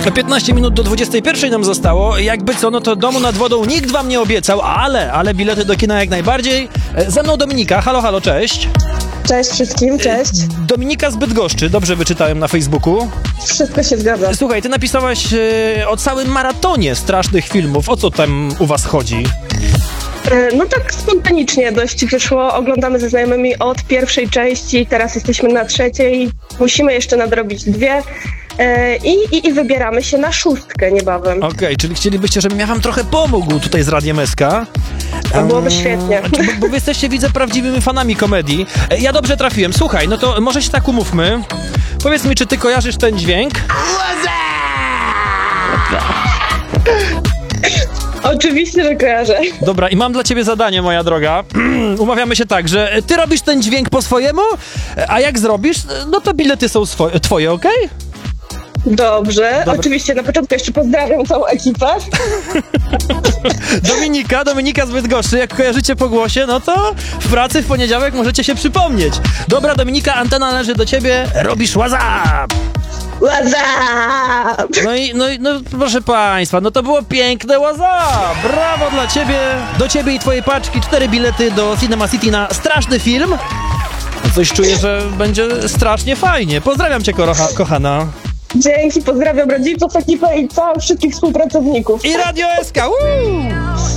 15 minut do 21 nam zostało. Jakby co, no to domu nad wodą nikt wam nie obiecał, ale bilety do kina jak najbardziej. Ze mną Dominika. Halo, halo, cześć. Cześć wszystkim, cześć. Dominika z Bydgoszczy, dobrze wyczytałem na Facebooku. Wszystko się zgadza. Słuchaj, ty napisałaś o całym maratonie strasznych filmów. O co tam u was chodzi? No tak spontanicznie dość wyszło. Oglądamy ze znajomymi od pierwszej części, teraz jesteśmy na trzeciej. Musimy jeszcze nadrobić dwie. I wybieramy się na 6 niebawem. Okej, czyli chcielibyście, żebym ja wam trochę pomógł tutaj z Radiem SK. To byłoby świetnie. Bo wy jesteście, widzę, prawdziwymi fanami komedii. Ja dobrze trafiłem. Słuchaj, no to może się tak umówmy. Powiedz mi, czy ty kojarzysz ten dźwięk? Oczywiście, że kojarzę. Dobra, i mam dla ciebie zadanie, moja droga. Umawiamy się tak, że ty robisz ten dźwięk po swojemu, a jak zrobisz, no to bilety są twoje, okej? Dobrze. Oczywiście na początku jeszcze pozdrawiam całą ekipę. Dominika z Bydgoszczy, jak kojarzycie po głosie, no to w pracy w poniedziałek możecie się przypomnieć. Dobra, Dominika, antena należy do ciebie, robisz WhatsApp! WhatsApp! No proszę państwa, no to było piękne WhatsApp! Brawo dla ciebie! Do ciebie i twojej paczki 4 bilety do Cinema City na straszny film. Coś czuję, że będzie strasznie fajnie. Pozdrawiam cię, kochana. Dzięki, pozdrawiam rodziców, ekipę i całych wszystkich współpracowników. I Radio SK!